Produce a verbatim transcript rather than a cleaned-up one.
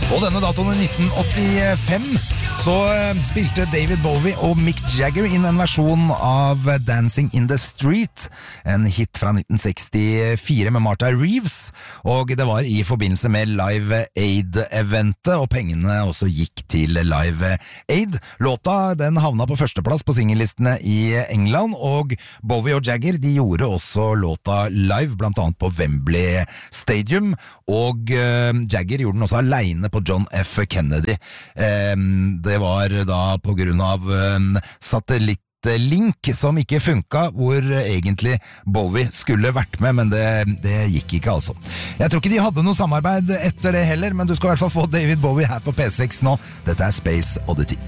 Og denne datoen i nitten åttifem så spilte David Bowie og Mick Jagger inn en versjon av Dancing in the Street, en hit fra nitten sekstifire med Martha Reeves, og det var i forbindelse med Live Aid-eventet, og pengene også gikk til Live Aid. Låta den havna på førsteplass på singellistene i England, og Bowie og Jagger de gjorde også låta live, blant annet på Wembley Stadium, og uh, Jagger gjorde den også alene på John F. Kennedy. Um, det var da på grunn av um, satellittlink som ikke funka, hvor egentlig Bowie skulle vært med, men det, det gikk ikke altså. Jeg tror ikke de hadde noe samarbeid etter det heller, men du skal i hvert fall få David Bowie her på P seks nå. Dette er Space Oddity.